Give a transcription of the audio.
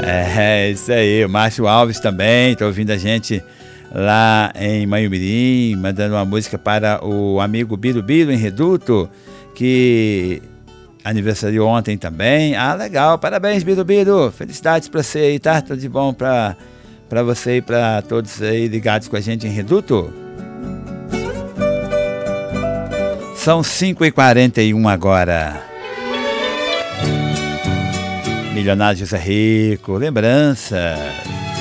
É isso aí, o Márcio Alves também, tá ouvindo a gente lá em Manhumirim, mandando uma música para o amigo Biro Biro em Reduto, que aniversariou ontem também. Ah, legal, parabéns Biro Biro, felicidades para você aí, tá? Tudo de bom para você e para todos aí ligados com a gente em Reduto. São 5h41 agora. Milionário José Rico, lembranças.